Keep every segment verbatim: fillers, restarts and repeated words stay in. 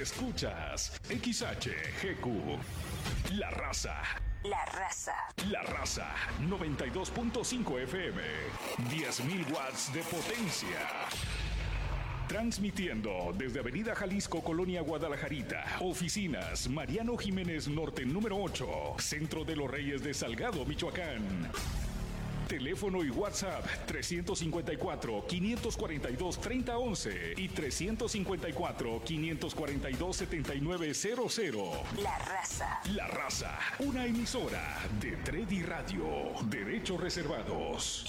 Escuchas X H G Q. La Raza. La Raza. La Raza. noventa y dos punto cinco F M. diez mil watts de potencia. Transmitiendo desde Avenida Jalisco, Colonia Guadalajarita. Oficinas Mariano Jiménez Norte número ocho. Centro de los Reyes de Salgado, Michoacán. Teléfono y WhatsApp trescientos cincuenta y cuatro, quinientos cuarenta y dos, treinta once y trescientos cincuenta y cuatro, quinientos cuarenta y dos, setenta y nueve cero cero. La Raza. La Raza, una emisora de Tredi Radio. Derechos reservados.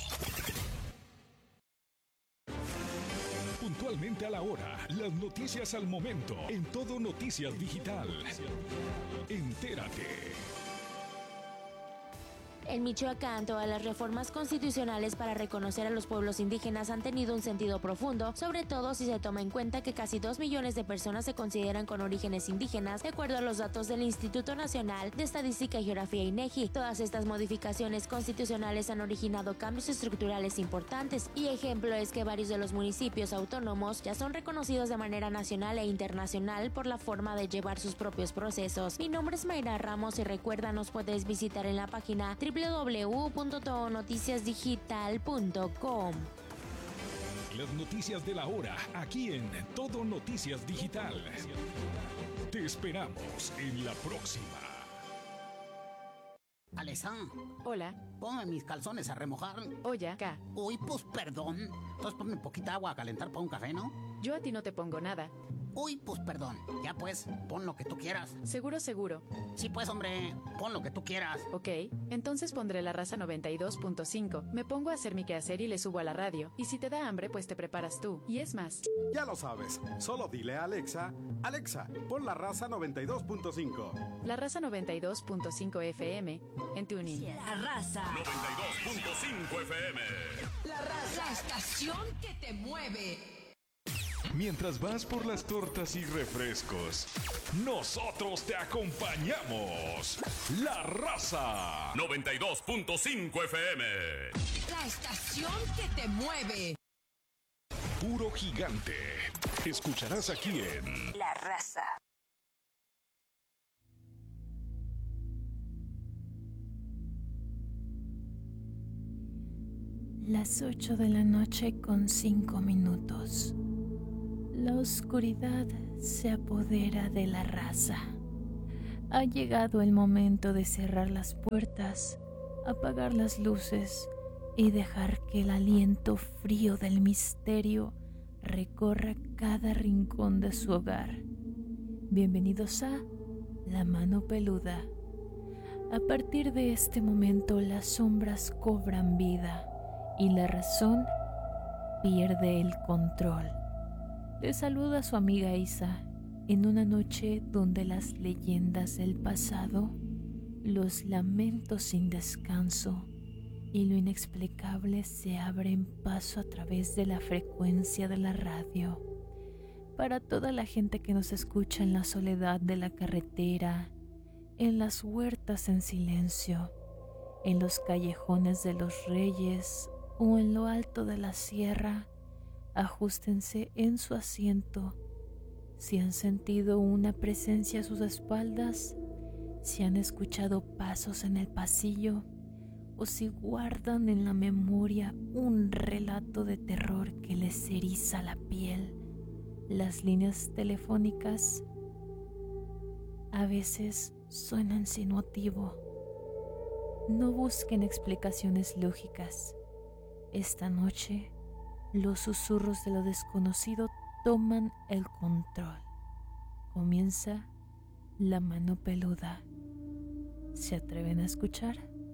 Puntualmente a la hora, las noticias al momento, en Todo Noticias Digital. Entérate. En Michoacán, todas las reformas constitucionales para reconocer a los pueblos indígenas han tenido un sentido profundo, sobre todo si se toma en cuenta que casi dos millones de personas se consideran con orígenes indígenas, de acuerdo a los datos del Instituto Nacional de Estadística y Geografía INEGI. Todas estas modificaciones constitucionales han originado cambios estructurales importantes, y ejemplo es que varios de los municipios autónomos ya son reconocidos de manera nacional e internacional por la forma de llevar sus propios procesos. Mi nombre es Mayra Ramos y recuerda, nos puedes visitar en la página doble u doble u doble u punto todo noticias digital punto com. Las noticias de la hora, aquí en Todo Noticias Digital. Te esperamos en la próxima. Alexa. Hola. Ponme mis calzones a remojar. Oye, acá. Uy, pues perdón. Entonces ponme poquita agua a calentar para un café, ¿no? Yo a ti no te pongo nada. Uy, pues perdón. Ya pues, pon lo que tú quieras. Seguro, seguro. Sí, pues, hombre, pon lo que tú quieras. Ok, entonces pondré La Raza noventa y dos punto cinco. Me pongo a hacer mi quehacer y le subo a la radio. Y si te da hambre, pues te preparas tú. Y es más. Ya lo sabes. Solo dile a Alexa, Alexa, pon La Raza noventa y dos punto cinco. La Raza noventa y dos punto cinco F M en TuneIn. La Raza. noventa y dos punto cinco F M. La Raza. La estación que te mueve. Mientras vas por las tortas y refrescos, nosotros te acompañamos. La Raza. noventa y dos punto cinco F M. La estación que te mueve. Puro gigante. Escucharás aquí en La Raza. Las ocho de la noche con cinco minutos. La oscuridad se apodera de la raza. Ha llegado el momento de cerrar las puertas, apagar las luces y dejar que el aliento frío del misterio recorra cada rincón de su hogar. Bienvenidos a La Mano Peluda. A partir de este momento las sombras cobran vida y la razón pierde el control. Le saluda su amiga Isa en una noche donde las leyendas del pasado, los lamentos sin descanso y lo inexplicable se abren paso a través de la frecuencia de la radio. Para toda la gente que nos escucha en la soledad de la carretera, en las huertas en silencio, en los callejones de los reyes o en lo alto de la sierra, ajustense en su asiento. Si han sentido una presencia a sus espaldas, si han escuchado pasos en el pasillo o si guardan en la memoria un relato de terror que les eriza la piel. Las líneas telefónicas a veces suenan sin motivo. No busquen explicaciones lógicas. Esta noche, los susurros de lo desconocido toman el control. Comienza La Mano Peluda. ¿Se atreven a escuchar?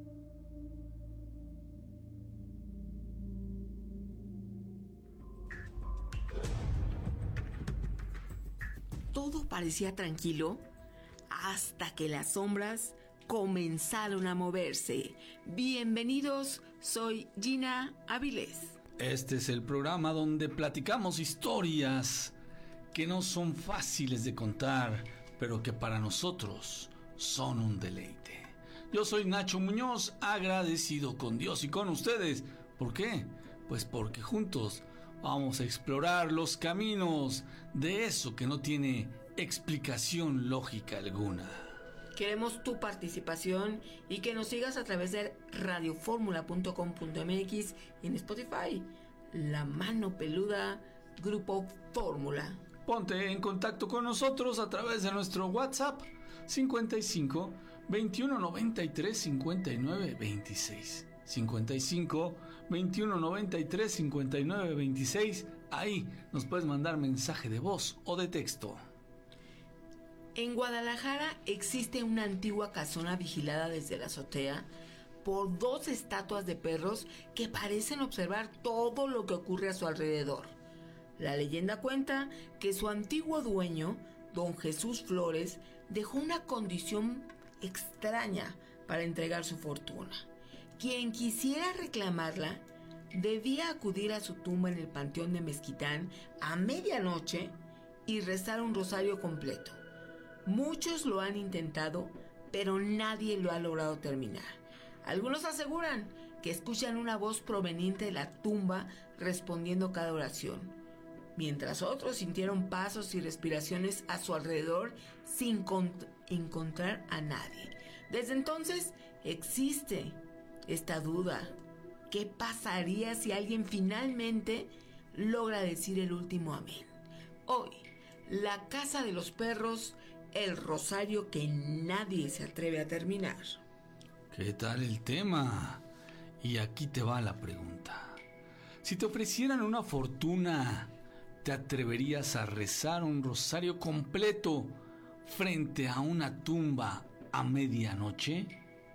Todo parecía tranquilo hasta que las sombras comenzaron a moverse. Bienvenidos, soy Gina Avilés. Este es el programa donde platicamos historias que no son fáciles de contar, pero que para nosotros son un deleite. Yo soy Nacho Muñoz, agradecido con Dios y con ustedes. ¿Por qué? Pues porque juntos vamos a explorar los caminos de eso que no tiene explicación lógica alguna. Queremos tu participación y que nos sigas a través de radioformula punto com punto m x y en Spotify. La Mano Peluda, Grupo Fórmula. Ponte en contacto con nosotros a través de nuestro WhatsApp cincuenta y cinco, veintiuno noventa y tres, cincuenta y nueve veintiséis. cincuenta y cinco, veintiuno noventa y tres, cincuenta y nueve veintiséis. Ahí nos puedes mandar mensaje de voz o de texto. En Guadalajara existe una antigua casona vigilada desde la azotea por dos estatuas de perros que parecen observar todo lo que ocurre a su alrededor. La leyenda cuenta que su antiguo dueño, don Jesús Flores, dejó una condición extraña para entregar su fortuna. Quien quisiera reclamarla debía acudir a su tumba en el panteón de Mezquitán a medianoche y rezar un rosario completo. Muchos lo han intentado, pero nadie lo ha logrado terminar. Algunos aseguran que escuchan una voz proveniente de la tumba respondiendo cada oración, mientras otros sintieron pasos y respiraciones a su alrededor sin cont- encontrar a nadie. Desde entonces existe esta duda. ¿Qué pasaría si alguien finalmente logra decir el último amén? Hoy, la casa de los perros, el rosario que nadie se atreve a terminar. ¿Qué tal el tema? Y aquí te va la pregunta. Si te ofrecieran una fortuna, ¿te atreverías a rezar un rosario completo frente a una tumba a medianoche?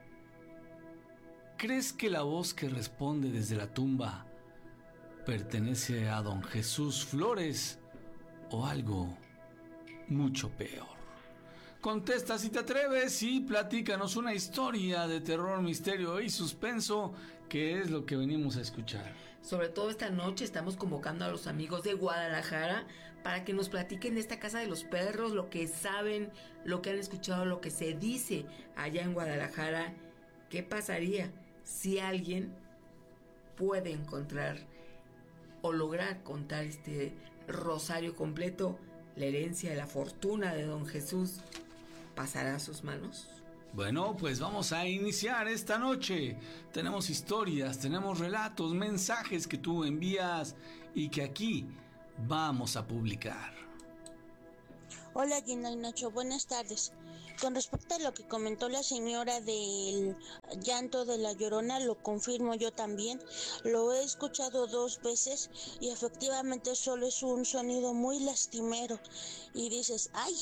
¿Crees que la voz que responde desde la tumba pertenece a don Jesús Flores o algo mucho peor? Contesta si te atreves y platícanos una historia de terror, misterio y suspenso, que es lo que venimos a escuchar. Sobre todo esta noche estamos convocando a los amigos de Guadalajara para que nos platiquen de esta casa de los perros, lo que saben, lo que han escuchado, lo que se dice allá en Guadalajara. ¿Qué pasaría si alguien puede encontrar o lograr contar este rosario completo? La herencia de la fortuna de don Jesús pasará a sus manos. Bueno, pues vamos a iniciar esta noche. Tenemos historias, tenemos relatos, mensajes que tú envías y que aquí vamos a publicar. Hola Gina y Nacho, buenas tardes. Con respecto a lo que comentó la señora del llanto de la Llorona, lo confirmo yo también. Lo he escuchado dos veces y efectivamente solo es un sonido muy lastimero. Y dices, ¡ay!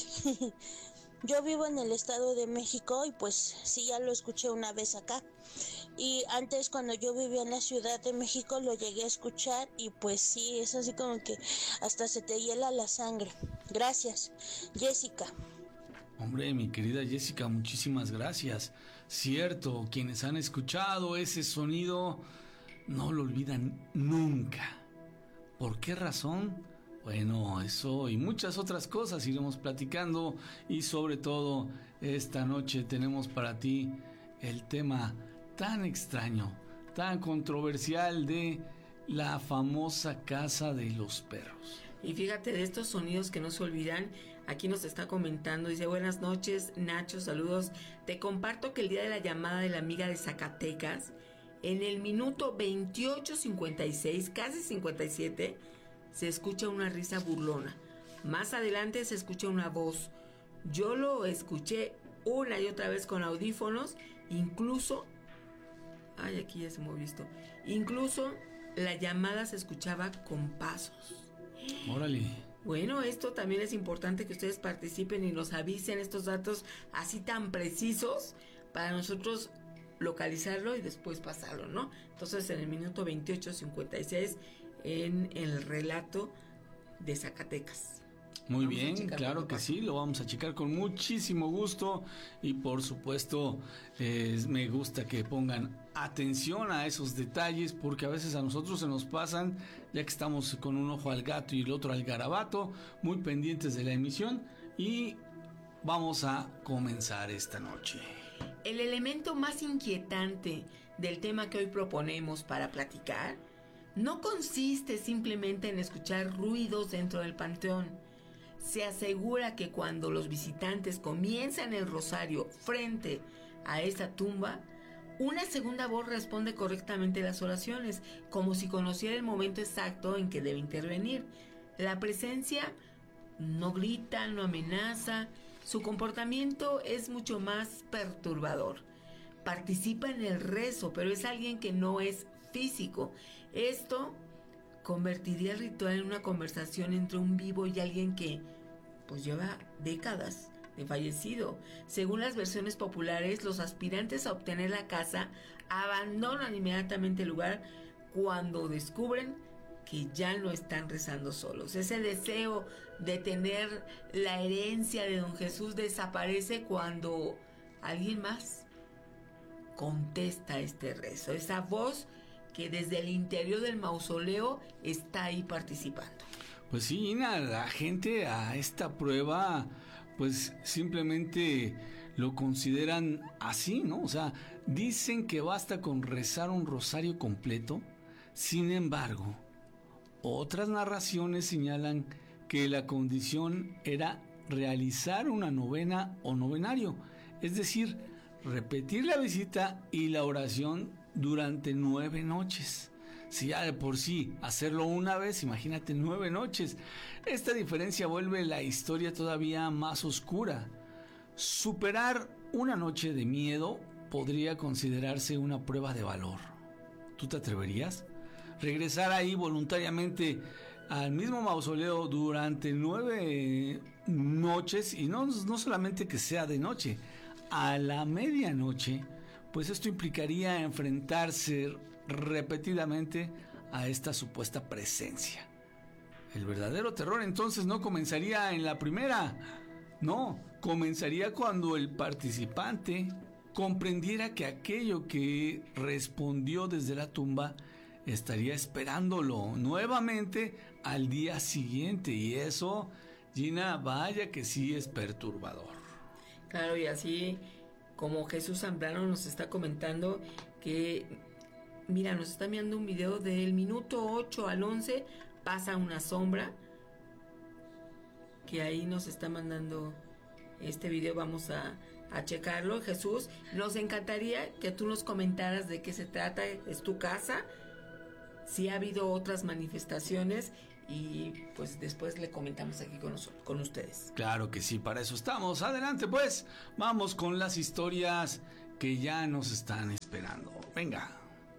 Yo vivo en el Estado de México y pues sí, ya lo escuché una vez acá. Y antes, cuando yo vivía en la Ciudad de México, lo llegué a escuchar y pues sí, es así como que hasta se te hiela la sangre. Gracias, Jessica. Hombre, mi querida Jessica, muchísimas gracias. Cierto, quienes han escuchado ese sonido no lo olvidan nunca. ¿Por qué razón? Bueno, eso y muchas otras cosas iremos platicando y sobre todo esta noche tenemos para ti el tema tan extraño, tan controversial de la famosa casa de los perros. Y fíjate de estos sonidos que no se olvidan. Aquí nos está comentando, dice, buenas noches Nacho, saludos. Te comparto que el día de la llamada de la amiga de Zacatecas, en el minuto veintiocho cincuenta y seis, casi cincuenta y siete, se escucha una risa burlona. Más adelante se escucha una voz. Yo lo escuché una y otra vez con audífonos, incluso... Ay, aquí ya se me ha visto. Incluso la llamada se escuchaba con pasos. Órale. Bueno, esto también es importante que ustedes participen y nos avisen estos datos así tan precisos para nosotros localizarlo y después pasarlo, ¿no? Entonces, en el minuto veintiocho cincuenta y seis, en el relato de Zacatecas. Muy bien, claro que sí, lo vamos a checar con muchísimo gusto y por supuesto eh, me gusta que pongan atención a esos detalles porque a veces a nosotros se nos pasan, ya que estamos con un ojo al gato y el otro al garabato, muy pendientes de la emisión y vamos a comenzar esta noche. El elemento más inquietante del tema que hoy proponemos para platicar no consiste simplemente en escuchar ruidos dentro del panteón, se asegura que cuando los visitantes comienzan el rosario frente a esta tumba, una segunda voz responde correctamente las oraciones, como si conociera el momento exacto en que debe intervenir. La presencia no grita, no amenaza, su comportamiento es mucho más perturbador. Participa en el rezo, pero es alguien que no es físico. Esto convertiría el ritual en una conversación entre un vivo y alguien que pues lleva décadas de fallecido. Según las versiones populares, los aspirantes a obtener la casa abandonan inmediatamente el lugar cuando descubren que ya no están rezando solos. Ese deseo de tener la herencia de don Jesús desaparece cuando alguien más contesta este rezo. Esa voz que desde el interior del mausoleo está ahí participando. Pues sí, Ina, la gente a esta prueba pues simplemente lo consideran así, ¿no? O sea, dicen que basta con rezar un rosario completo. Sin embargo, otras narraciones señalan que la condición era realizar una novena o novenario, es decir, repetir la visita y la oración durante nueve noches. Si ya de por sí hacerlo una vez, imagínate nueve noches. Esta diferencia vuelve la historia todavía más oscura. Superar una noche de miedo podría considerarse una prueba de valor. ¿Tú te atreverías? Regresar ahí voluntariamente al mismo mausoleo durante nueve noches, y no, no solamente que sea de noche, a la medianoche, pues esto implicaría enfrentarse repetidamente a esta supuesta presencia. El verdadero terror entonces no comenzaría en la primera, no, comenzaría cuando el participante comprendiera que aquello que respondió desde la tumba estaría esperándolo nuevamente al día siguiente, y eso, Gina, vaya que sí es perturbador. Claro, y así como Jesús Zambrano nos está comentando que, mira, nos está enviando un video del minuto ocho al once, pasa una sombra, que ahí nos está mandando este video, vamos a, a checarlo. Jesús, nos encantaría que tú nos comentaras de qué se trata, es tu casa, si ha habido otras manifestaciones, y pues después le comentamos aquí con, nosotros, con ustedes. Claro que sí, para eso estamos. Adelante pues, vamos con las historias que ya nos están esperando. Venga.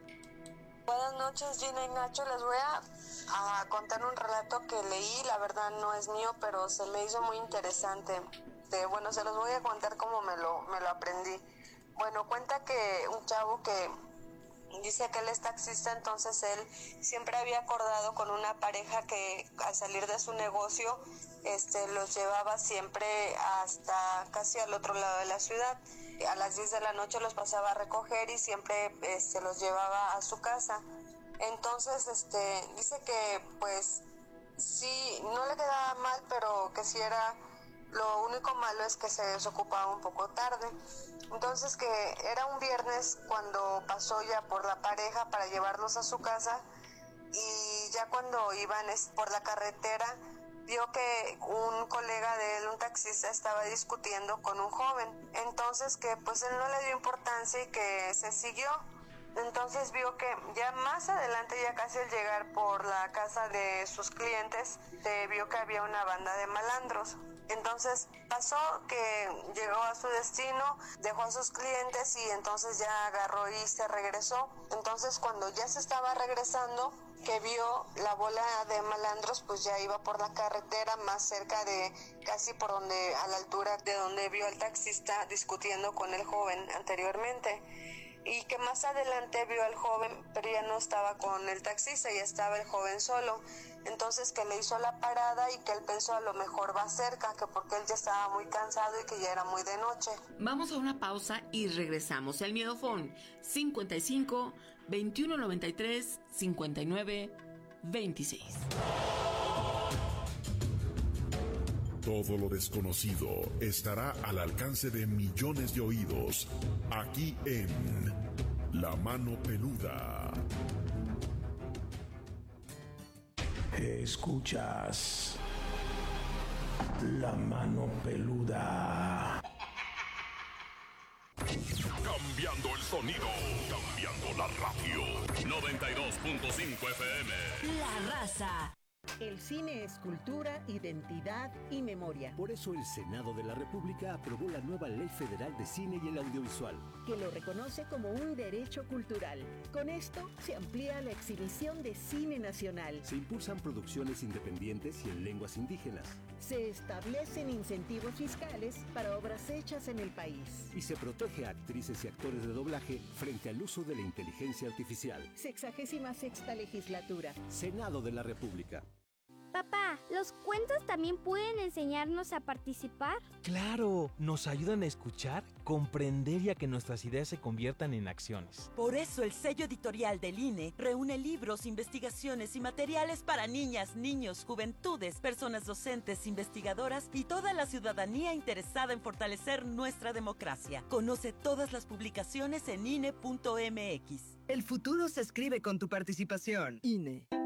Buenas noches, Gina y Nacho. Les voy a, a contar un relato que leí. La verdad no es mío, pero se me hizo muy interesante. De, bueno, se los voy a contar como me lo, me lo aprendí. Bueno, cuenta que un chavo que dice que él es taxista, entonces él siempre había acordado con una pareja que al salir de su negocio este, los llevaba siempre hasta casi al otro lado de la ciudad. A las diez de la noche los pasaba a recoger y siempre este, los llevaba a su casa. Entonces este, dice que pues sí, no le quedaba mal, pero que sí era, lo único malo es que se desocupaba un poco tarde. Entonces que era un viernes cuando pasó ya por la pareja para llevarlos a su casa, y ya cuando iban por la carretera vio que un colega de él, un taxista, estaba discutiendo con un joven. Entonces que pues él no le dio importancia y que se siguió. Entonces vio que ya más adelante, ya casi al llegar por la casa de sus clientes, eh, vio que había una banda de malandros. Entonces pasó que llegó a su destino, dejó a sus clientes y entonces ya agarró y se regresó. Entonces cuando ya se estaba regresando, que vio la bola de malandros, pues ya iba por la carretera más cerca de, casi por donde, a la altura de donde vio al taxista discutiendo con el joven anteriormente. Y que más adelante vio al joven, pero ya no estaba con el taxista, ya estaba el joven solo. Entonces que le hizo la parada y que él pensó a lo mejor va cerca, que porque él ya estaba muy cansado y que ya era muy de noche. Vamos a una pausa y regresamos. El Miedofón cincuenta y cinco, veintiuno noventa y tres, cincuenta y nueve, veintiséis. Todo lo desconocido estará al alcance de millones de oídos, aquí en La Mano Peluda. Escuchas La mano peluda. Cambiando el sonido, cambiando la radio. noventa y dos punto cinco F M. La Raza. El cine es cultura, identidad y memoria. Por eso el Senado de la República aprobó la nueva Ley Federal de Cine y el Audiovisual, que lo reconoce como un derecho cultural. Con esto se amplía la exhibición de cine nacional. Se impulsan producciones independientes y en lenguas indígenas. Se establecen incentivos fiscales para obras hechas en el país. Y se protege a actrices y actores de doblaje frente al uso de la inteligencia artificial. Sexagésima sexta legislatura. Senado de la República. Papá, ¿los cuentos también pueden enseñarnos a participar? ¡Claro! Nos ayudan a escuchar, comprender y a que nuestras ideas se conviertan en acciones. Por eso el sello editorial del I N E reúne libros, investigaciones y materiales para niñas, niños, juventudes, personas docentes, investigadoras y toda la ciudadanía interesada en fortalecer nuestra democracia. Conoce todas las publicaciones en I N E punto M X. El futuro se escribe con tu participación. I N E.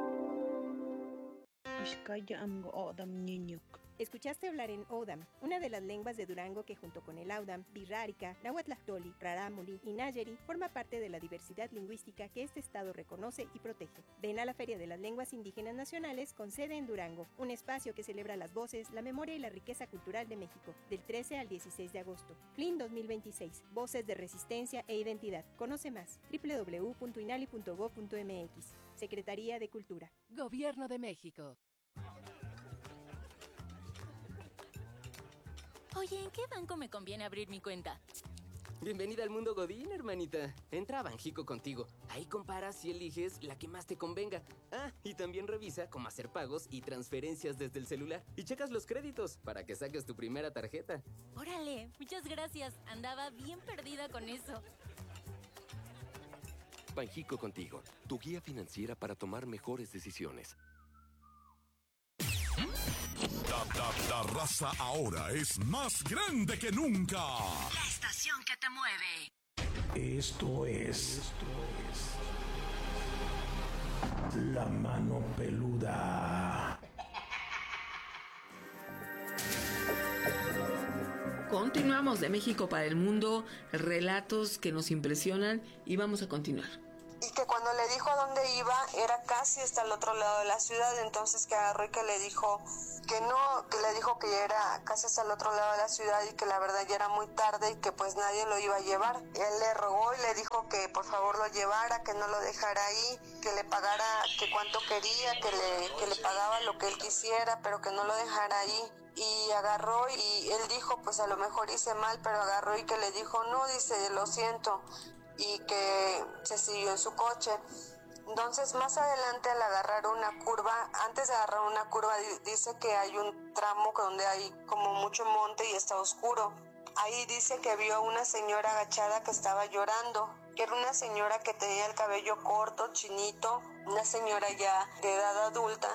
Escuchaste hablar en Odam, una de las lenguas de Durango que junto con el Audam, Birrárica, Nahuatlactoli, Rarámuri y Nayeri forma parte de la diversidad lingüística que este estado reconoce y protege. Ven a la Feria de las Lenguas Indígenas Nacionales con sede en Durango, un espacio que celebra las voces, la memoria y la riqueza cultural de México, del trece al dieciséis de agosto. F L I N dos mil veintiséis, Voces de Resistencia e Identidad. Conoce más, doble u doble u doble u punto inali punto gob punto m x. Secretaría de Cultura. Gobierno de México. Oye, ¿en qué banco me conviene abrir mi cuenta? Bienvenida al mundo Godín, hermanita. Entra a Banjico contigo. Ahí comparas y eliges la que más te convenga. Ah, y también revisa cómo hacer pagos y transferencias desde el celular. Y checas los créditos para que saques tu primera tarjeta. Órale, muchas gracias. Andaba bien perdida con eso. Banjico contigo, tu guía financiera para tomar mejores decisiones. La, la, la raza ahora es más grande que nunca. La estación que te mueve. Esto es. Esto es. La mano peluda. Continuamos de México para el mundo, relatos que nos impresionan y vamos a continuar. Y que cuando le dijo a dónde iba, era casi hasta el otro lado de la ciudad, entonces que agarró y que le dijo que no, que le dijo que ya era casi hasta el otro lado de la ciudad y que la verdad ya era muy tarde y que pues nadie lo iba a llevar. Él le rogó y le dijo que por favor lo llevara, que no lo dejara ahí, que le pagara, que cuánto quería, que le, que le pagaba lo que él quisiera, pero que no lo dejara ahí. Y agarró y él dijo, pues a lo mejor hice mal, pero agarró y que le dijo, no, dice, lo siento, y que se siguió en su coche. Entonces más adelante al agarrar una curva, antes de agarrar una curva dice que hay un tramo donde hay como mucho monte y está oscuro. Ahí dice que vio a una señora agachada que estaba llorando, que era una señora que tenía el cabello corto, chinito, una señora ya de edad adulta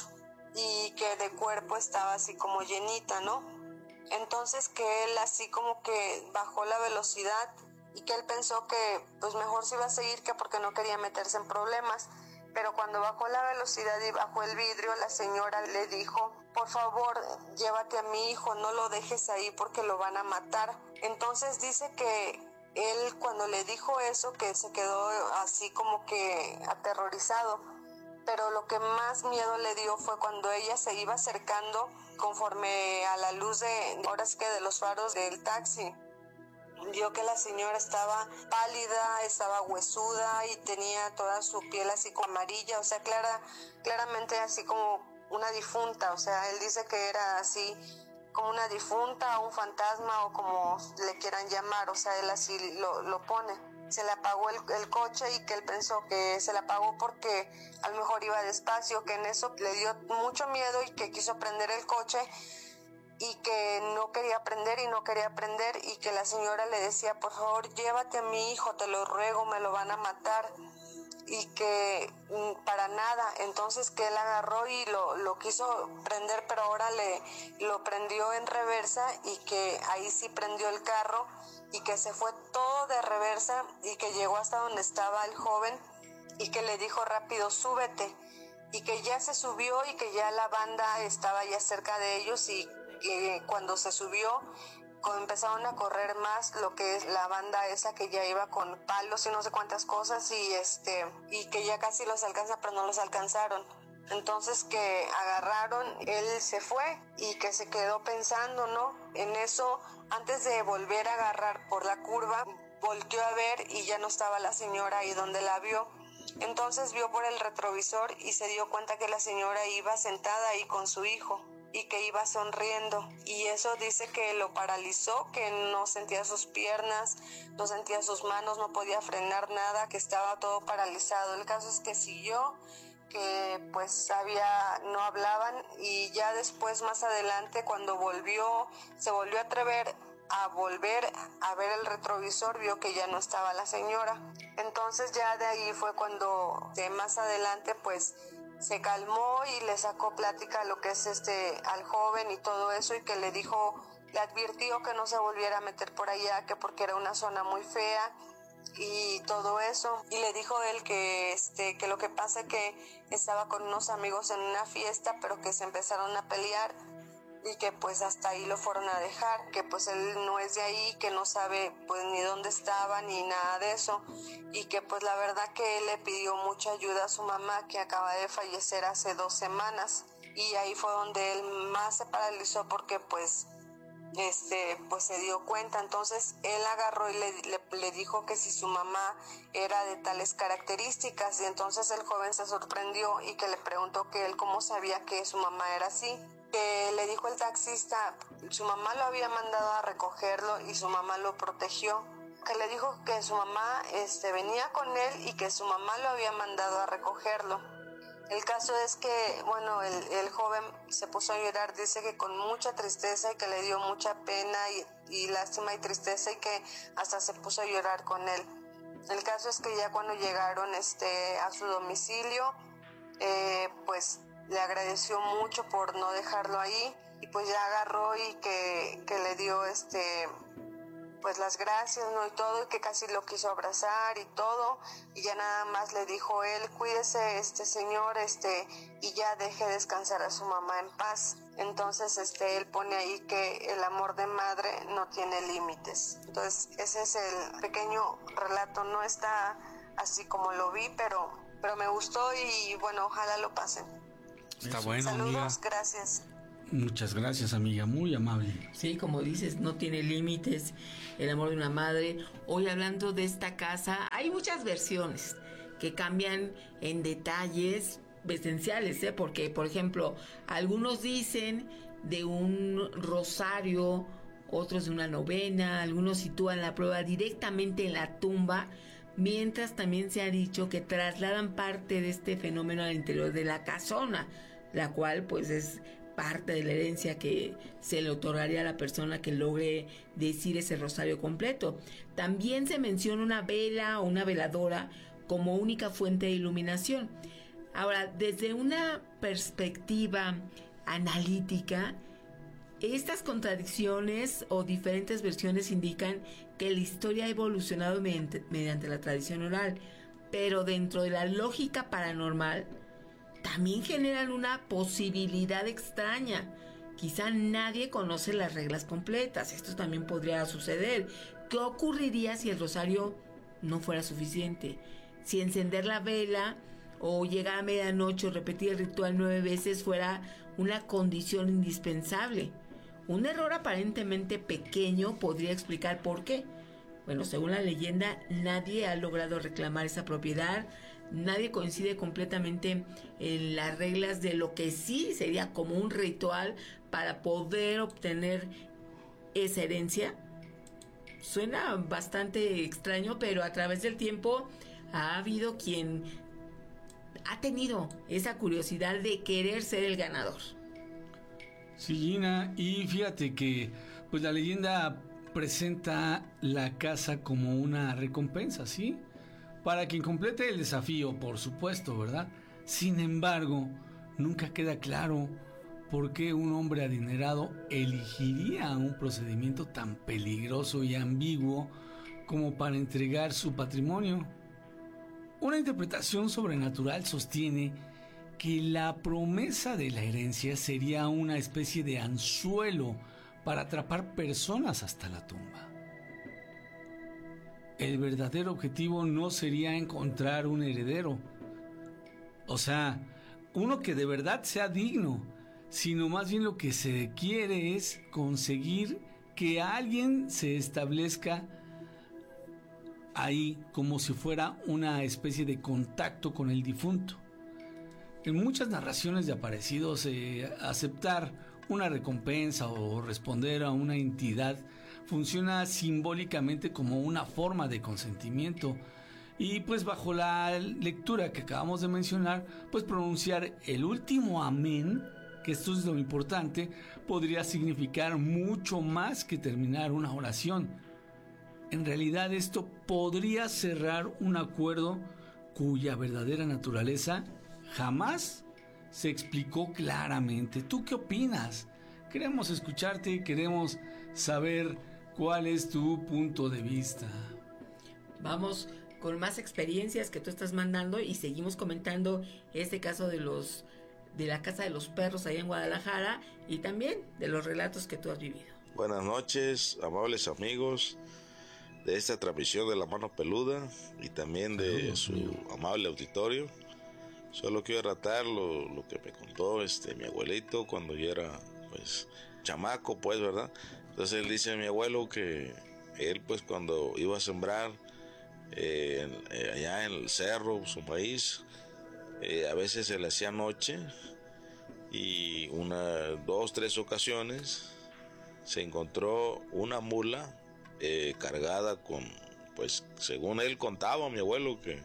y que de cuerpo estaba así como llenita, ¿no? Entonces que él así como que bajó la velocidad y que él pensó que pues mejor se iba a seguir que porque no quería meterse en problemas, pero cuando bajó la velocidad y bajó el vidrio, la señora le dijo, por favor, llévate a mi hijo, no lo dejes ahí porque lo van a matar. Entonces dice que él cuando le dijo eso, que se quedó así como que aterrorizado, pero lo que más miedo le dio fue cuando ella se iba acercando conforme a la luz de, ahora es que de los faros del taxi. Vio que la señora estaba pálida, estaba huesuda y tenía toda su piel así como amarilla, o sea, clara, claramente así como una difunta, o sea, él dice que era así como una difunta, un fantasma o como le quieran llamar, o sea, él así lo, lo pone. Se le apagó el, el coche y que él pensó que se le apagó porque a lo mejor iba despacio, que en eso le dio mucho miedo y que quiso prender el coche y que no quería prender y no quería prender y que la señora le decía, por favor, llévate a mi hijo, te lo ruego, me lo van a matar, y que mm, para nada. Entonces que él agarró y lo, lo quiso prender, pero ahora le lo prendió en reversa y que ahí sí prendió el carro y que se fue todo de reversa y que llegó hasta donde estaba el joven y que le dijo rápido, súbete. y que ya se subió y que ya la banda estaba ya cerca de ellos y que cuando se subió empezaron a correr más lo que es la banda esa que ya iba con palos y no sé cuántas cosas y este y que ya casi los alcanza pero no los alcanzaron. Entonces que agarraron, él se fue y que se quedó pensando, ¿no? En eso, antes de volver a agarrar por la curva, volteó a ver y ya no estaba la señora ahí donde la vio. Entonces vio por el retrovisor y se dio cuenta que la señora iba sentada ahí con su hijo y que iba sonriendo, y eso dice que lo paralizó, que no sentía sus piernas, no sentía sus manos, no podía frenar nada, que estaba todo paralizado. El caso es que siguió, que pues había, no hablaban, y ya después más adelante cuando volvió, se volvió a atrever a volver a ver el retrovisor, vio que ya no estaba la señora. Entonces ya de ahí fue cuando de más adelante pues se calmó y le sacó plática a lo que es este al joven y todo eso, y que le dijo, le advirtió que no se volviera a meter por allá, que porque era una zona muy fea y todo eso, y le dijo él que este que lo que pasa es que estaba con unos amigos en una fiesta, pero que se empezaron a pelear y que pues hasta ahí lo fueron a dejar, que pues él no es de ahí, que no sabe pues ni dónde estaba ni nada de eso, y que pues la verdad que él le pidió mucha ayuda a su mamá, que acaba de fallecer hace dos semanas, y ahí fue donde él más se paralizó porque pues este pues se dio cuenta. Entonces él agarró y le, le, le dijo que si su mamá era de tales características, y entonces el joven se sorprendió y que le preguntó que él cómo sabía que su mamá era así, que le dijo el taxista, su mamá lo había mandado a recogerlo y su mamá lo protegió, que le dijo que su mamá este, venía con él y que su mamá lo había mandado a recogerlo. El caso es que, bueno, el, el joven se puso a llorar, dice que con mucha tristeza y que le dio mucha pena y, y lástima y tristeza, y que hasta se puso a llorar con él. El caso es que ya cuando llegaron este, a su domicilio, eh, pues le agradeció mucho por no dejarlo ahí, y pues ya agarró y que, que le dio este pues las gracias, ¿no? Y todo, y que casi lo quiso abrazar y todo, y ya nada más le dijo él, cuídese este señor, este, y ya deje descansar a su mamá en paz. Entonces este él pone ahí que el amor de madre no tiene límites. Entonces ese es el pequeño relato, no está así como lo vi, pero, pero me gustó y bueno, ojalá lo pasen. Está bueno, Saludos, amiga. Gracias. Muchas gracias, amiga, muy amable. Sí, como dices, no tiene límites el amor de una madre. Hoy hablando de esta casa, hay muchas versiones que cambian en detalles esenciales, ¿eh? Porque, por ejemplo, algunos dicen de un rosario, otros de una novena, algunos sitúan la prueba directamente en la tumba, mientras también se ha dicho que trasladan parte de este fenómeno al interior de la casona, la cual pues es parte de la herencia que se le otorgaría a la persona que logre decir ese rosario completo. También se menciona una vela o una veladora como única fuente de iluminación. Ahora, desde una perspectiva analítica, estas contradicciones o diferentes versiones indican que la historia ha evolucionado mediante, mediante la tradición oral, pero dentro de la lógica paranormal también generan una posibilidad extraña. Quizá nadie conoce las reglas completas. Esto también podría suceder. ¿Qué ocurriría si el rosario no fuera suficiente? Si encender la vela o llegar a medianoche o repetir el ritual nueve veces fuera una condición indispensable. Un error aparentemente pequeño podría explicar por qué. Bueno, según la leyenda, nadie ha logrado reclamar esa propiedad. Nadie coincide completamente en las reglas de lo que sí sería como un ritual para poder obtener esa herencia. Suena bastante extraño, pero a través del tiempo ha habido quien ha tenido esa curiosidad de querer ser el ganador. Sí, Gina, y fíjate que pues la leyenda presenta la casa como una recompensa, ¿sí? Para quien complete el desafío, por supuesto, ¿verdad? Sin embargo, nunca queda claro por qué un hombre adinerado elegiría un procedimiento tan peligroso y ambiguo como para entregar su patrimonio. Una interpretación sobrenatural sostiene que la promesa de la herencia sería una especie de anzuelo para atrapar personas hasta la tumba. El verdadero objetivo no sería encontrar un heredero, o sea, uno que de verdad sea digno, sino más bien lo que se quiere es conseguir que alguien se establezca ahí como si fuera una especie de contacto con el difunto. En muchas narraciones de aparecidos, eh, aceptar una recompensa o responder a una entidad funciona simbólicamente como una forma de consentimiento. Y pues bajo la lectura que acabamos de mencionar, pues pronunciar el último amén, que esto es lo importante, podría significar mucho más que terminar una oración. En realidad esto podría cerrar un acuerdo cuya verdadera naturaleza jamás se explicó claramente. ¿Tú qué opinas? Queremos escucharte, queremos saber cuál es tu punto de vista. Vamos con más experiencias que tú estás mandando y seguimos comentando este caso de los de la Casa de los Perros allá en Guadalajara y también de los relatos que tú has vivido. Buenas noches, amables amigos de esta transmisión de La Mano Peluda y también de su amable auditorio. Solo quiero relatar lo, lo que me contó este mi abuelito cuando yo era pues chamaco, pues, ¿verdad? Entonces él dice a mi abuelo que él pues cuando iba a sembrar eh, eh, allá en el cerro su maíz, eh, a veces se le hacía noche y una, dos, tres ocasiones se encontró una mula eh, cargada con, pues según él contaba mi abuelo que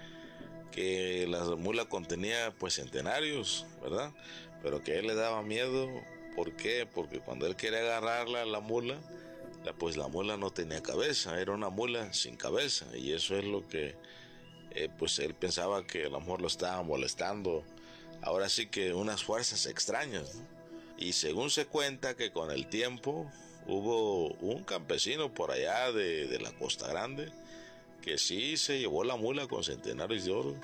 que la mula contenía pues centenarios, ¿verdad? Pero que a él le daba miedo. ¿Por qué? Porque cuando él quería agarrarla, la mula, la, pues la mula no tenía cabeza, era una mula sin cabeza, y eso es lo que eh, pues él pensaba que a lo mejor lo estaba molestando. Ahora sí que unas fuerzas extrañas, ¿no? Y según se cuenta que con el tiempo hubo un campesino por allá de, de la Costa Grande que sí se llevó la mula con centenarios de oro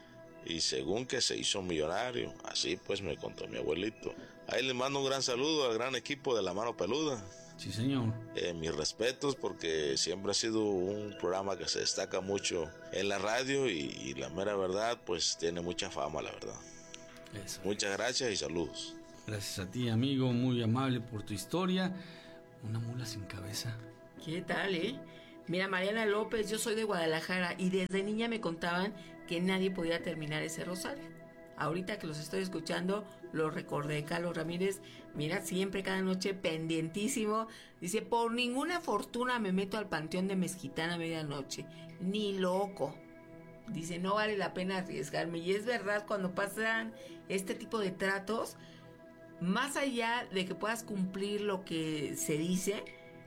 y según que se hizo millonario. Así pues me contó mi abuelito. Ahí les mando un gran saludo al gran equipo de La Mano Peluda. Sí, señor. Eh, mis respetos, porque siempre ha sido un programa que se destaca mucho en la radio y, y la mera verdad pues tiene mucha fama, la verdad. Eso. Muchas gracias y saludos. Gracias a ti, amigo, muy amable por tu historia. Una mula sin cabeza. ¿Qué tal, eh? Mira, Mariana López, yo soy de Guadalajara y desde niña me contaban que nadie podía terminar ese rosario. Ahorita que los estoy escuchando, lo recordé. Carlos Ramírez, mira, siempre cada noche pendientísimo. Dice, por ninguna fortuna me meto al panteón de Mezquitán a medianoche. Ni loco. Dice, no vale la pena arriesgarme. Y es verdad, cuando pasan este tipo de tratos, más allá de que puedas cumplir lo que se dice,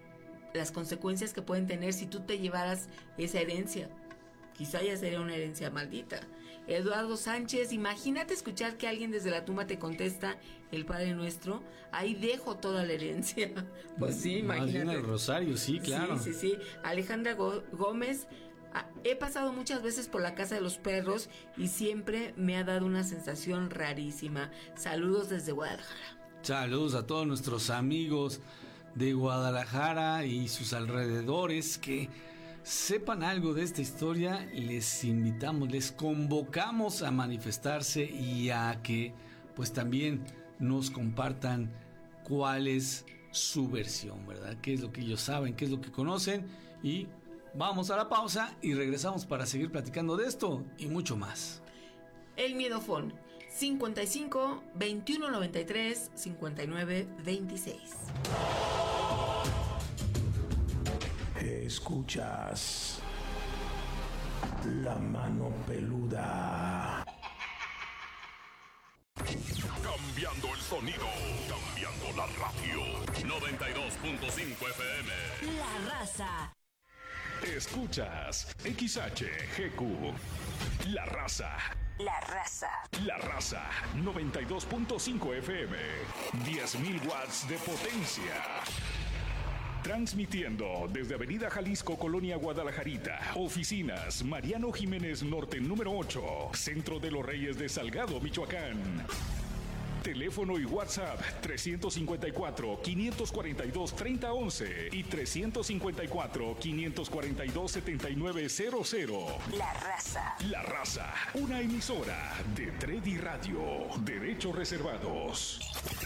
las consecuencias que pueden tener si tú te llevaras esa herencia. Quizá ya sería una herencia maldita. Eduardo Sánchez, imagínate escuchar que alguien desde la tumba te contesta el Padre Nuestro. Ahí dejo toda la herencia. Pues sí, imagínate. Más bien el rosario, sí, claro. Sí, sí, sí. Alejandra Gómez, he pasado muchas veces por la Casa de los Perros y siempre me ha dado una sensación rarísima. Saludos desde Guadalajara. Saludos a todos nuestros amigos de Guadalajara y sus alrededores que sepan algo de esta historia. Les invitamos, les convocamos a manifestarse y a que pues también nos compartan cuál es su versión, ¿verdad? Qué es lo que ellos saben, qué es lo que conocen. Y vamos a la pausa y regresamos para seguir platicando de esto y mucho más. El Miedofón cincuenta y cinco, veintiuno noventa y tres, cincuenta y nueve veintiséis. Escuchas La Mano Peluda. Cambiando el sonido, cambiando la radio. noventa y dos punto cinco F M. La Raza. Escuchas X H G Q. La Raza. La Raza. La Raza. noventa y dos punto cinco F M. diez mil watts de potencia. Transmitiendo desde Avenida Jalisco, Colonia Guadalajarita. Oficinas Mariano Jiménez Norte número ocho, Centro de los Reyes de Salgado, Michoacán. Teléfono y WhatsApp trescientos cincuenta y cuatro, quinientos cuarenta y dos, treinta once y trescientos cincuenta y cuatro, quinientos cuarenta y dos, setenta y nueve cero cero. La Raza. La Raza, una emisora de Tredi Radio. Derechos reservados.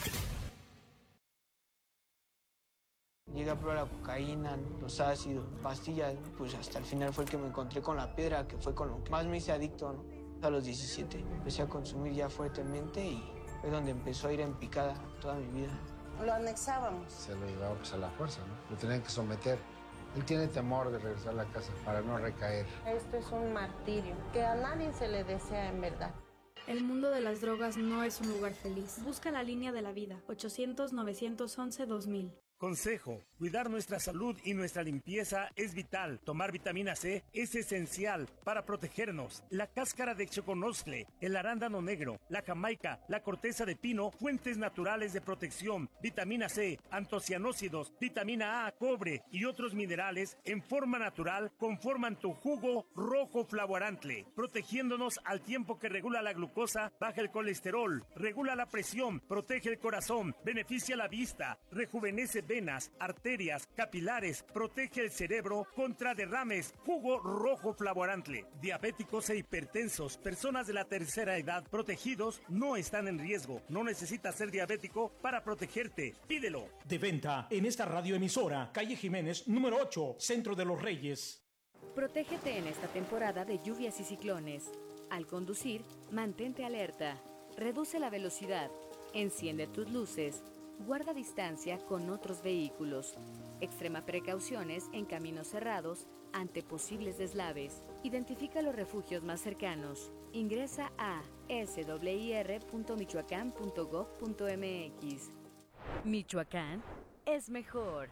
Llegué a probar la cocaína, los ácidos, pastillas, pues hasta el final fue el que me encontré con la piedra, que fue con lo que más me hice adicto, ¿no? A los diecisiete empecé a consumir ya fuertemente y fue donde empezó a ir en picada toda mi vida. Lo anexábamos. Se lo llevaba pues a la fuerza, ¿no? Lo tenían que someter. Él tiene temor de regresar a la casa para no recaer. Esto es un martirio que a nadie se le desea en verdad. El mundo de las drogas no es un lugar feliz. Busca la línea de la vida. ochocientos, novecientos once, dos mil. Consejo: cuidar nuestra salud y nuestra limpieza es vital. Tomar vitamina C es esencial para protegernos. La cáscara de choconostle, el arándano negro, la jamaica, la corteza de pino, fuentes naturales de protección. Vitamina C, antocianócidos, vitamina A, cobre y otros minerales en forma natural conforman tu jugo rojo flavorantle, protegiéndonos al tiempo que regula la glucosa, baja el colesterol, regula la presión, protege el corazón, beneficia la vista, rejuvenece venas, arterias, capilares, protege el cerebro contra derrames. Jugo rojo flavorantle. Diabéticos e hipertensos, personas de la tercera edad protegidos no están en riesgo. No necesitas ser diabético para protegerte. Pídelo. De venta en esta radioemisora, calle Jiménez, número ocho, Centro de los Reyes. Protégete en esta temporada de lluvias y ciclones. Al conducir, mantente alerta. Reduce la velocidad. Enciende tus luces. Guarda distancia con otros vehículos. Extrema precauciones en caminos cerrados ante posibles deslaves. Identifica los refugios más cercanos. Ingresa a s w i r punto michoacán punto gov punto m x. Michoacán es mejor.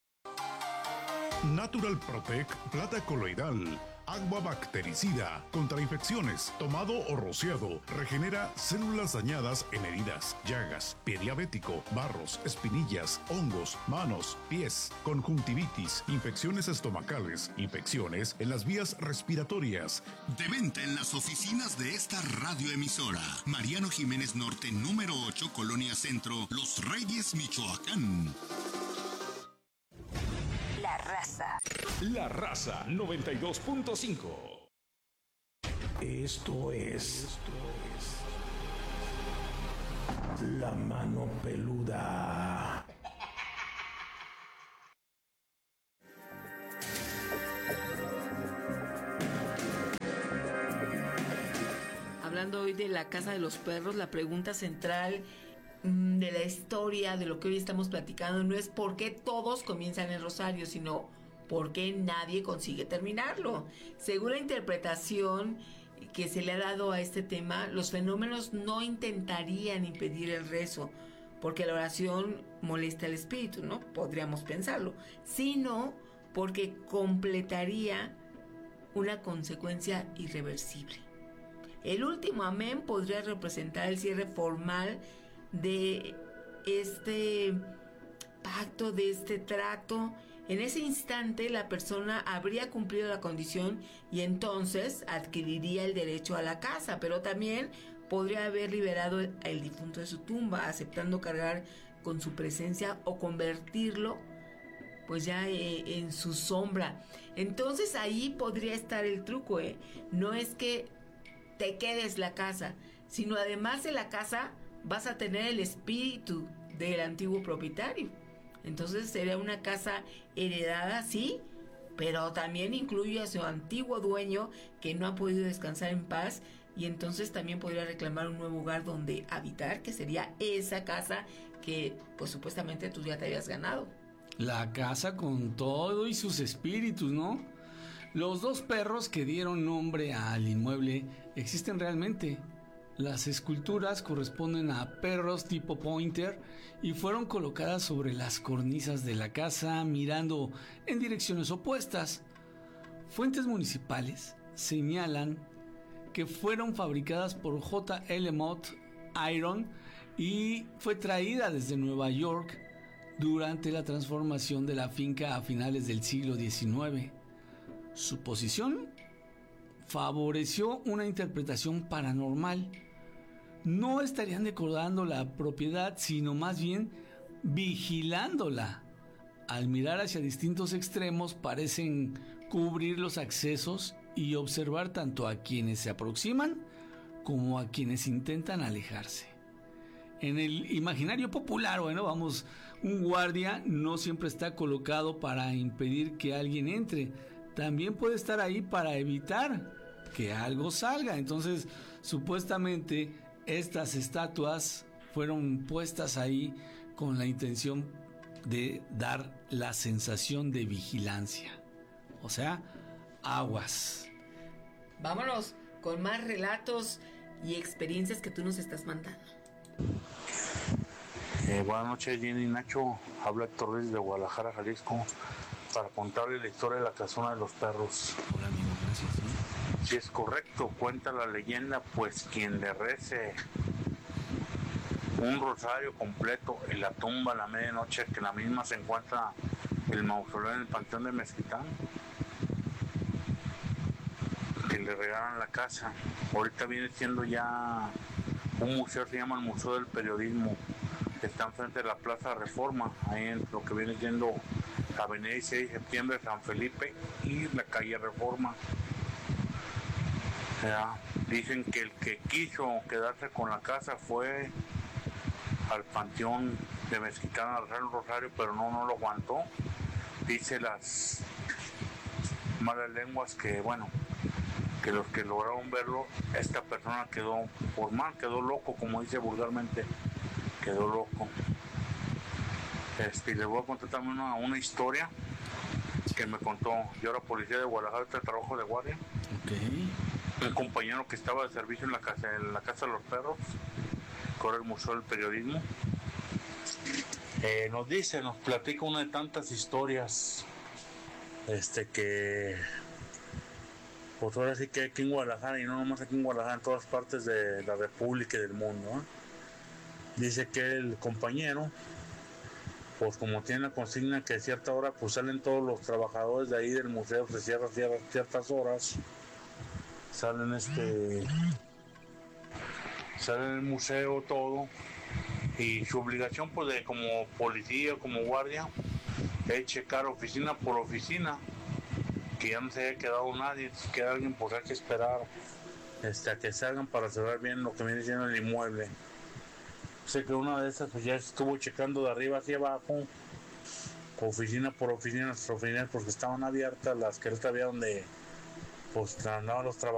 Natural Protect Plata Coloidal. Agua bactericida contra infecciones, tomado o rociado, regenera células dañadas en heridas, llagas, pie diabético, barros, espinillas, hongos, manos, pies, conjuntivitis, infecciones estomacales, infecciones en las vías respiratorias. De venta en las oficinas de esta radioemisora. Mariano Jiménez Norte, número ocho, Colonia Centro, Los Reyes, Michoacán. La Raza. La Raza noventa y dos punto cinco. Esto es, Esto es La Mano Peluda. Hablando hoy de la Casa de los Perros, la pregunta central mmm, de la historia, de lo que hoy estamos platicando, no es por qué todos comienzan el rosario, sino por qué nadie consigue terminarlo. Según la interpretación que se le ha dado a este tema, los fenómenos no intentarían impedir el rezo, porque la oración molesta al espíritu, ¿no? Podríamos pensarlo, sino porque completaría una consecuencia irreversible. El último amén podría representar el cierre formal de este pacto, de este trato. En ese instante la persona habría cumplido la condición y entonces adquiriría el derecho a la casa, pero también podría haber liberado el difunto de su tumba, aceptando cargar con su presencia o convertirlo pues ya eh, en su sombra. Entonces ahí podría estar el truco, ¿eh? No es que te quedes la casa, sino además de la casa vas a tener el espíritu del antiguo propietario. Entonces sería una casa heredada, sí, pero también incluye a su antiguo dueño que no ha podido descansar en paz, y entonces también podría reclamar un nuevo hogar donde habitar, que sería esa casa que pues supuestamente tú ya te habías ganado. La casa con todo y sus espíritus, ¿no? Los dos perros que dieron nombre al inmueble existen realmente. Las esculturas corresponden a perros tipo pointer y fueron colocadas sobre las cornisas de la casa mirando en direcciones opuestas. Fuentes municipales señalan que fueron fabricadas por J L Mott Iron y fue traída desde Nueva York durante la transformación de la finca a finales del siglo diecinueve. Su posición favoreció una interpretación paranormal. No estarían decorando la propiedad, sino más bien vigilándola. Al mirar hacia distintos extremos, parecen cubrir los accesos y observar tanto a quienes se aproximan como a quienes intentan alejarse. En el imaginario popular, bueno, vamos, un guardia no siempre está colocado para impedir que alguien entre. También puede estar ahí para evitar que algo salga. Entonces, supuestamente, estas estatuas fueron puestas ahí con la intención de dar la sensación de vigilancia. O sea, aguas. Vámonos con más relatos y experiencias que tú nos estás mandando. Eh, buenas noches, Jenny y Nacho. Habla Héctor Ruiz de Guadalajara, Jalisco, para contarle la historia de la casona de los perros. Hola, amigo, gracias. ¿Sí? Si es correcto, cuenta la leyenda, pues quien le rece un rosario completo en la tumba a la medianoche, que en la misma se encuentra el mausoleo en el Panteón de Mezquitán, que le regalan la casa. Ahorita viene siendo ya un museo, se llama el Museo del Periodismo, que está enfrente de la Plaza Reforma, ahí en lo que viene siendo la avenida dieciséis de septiembre, San Felipe y la calle Reforma. Ya, dicen que el que quiso quedarse con la casa fue al Panteón de Mezquitán a rezar el rosario, pero no, no lo aguantó. Dice las malas lenguas que, bueno, que los que lograron verlo, esta persona quedó por mal, quedó loco, como dice vulgarmente, quedó loco. Este, les voy a contar también una, una historia que me contó. Yo era policía de Guadalajara, este trabajo de guardia. Okay. Un compañero que estaba de servicio en la casa, en la casa de los perros, corre el Museo del Periodismo. Eh, nos dice, nos platica una de tantas historias, este que, pues ahora sí que aquí en Guadalajara, y no nomás aquí en Guadalajara, en todas partes de la República y del mundo, ¿eh? Dice que el compañero, pues como tiene la consigna que a cierta hora pues salen todos los trabajadores de ahí del museo, se cierra ciertas horas, salen este salen el museo todo, y su obligación pues de como policía, como guardia, es checar oficina por oficina que ya no se haya quedado nadie. Si queda alguien pues hay que esperar este, a que salgan para cerrar bien lo que viene siendo el inmueble. Sé que una de esas pues ya estuvo checando de arriba hacia abajo, oficina por oficina, las oficinas porque estaban abiertas, las que él sabía donde pues andaban los trabajadores.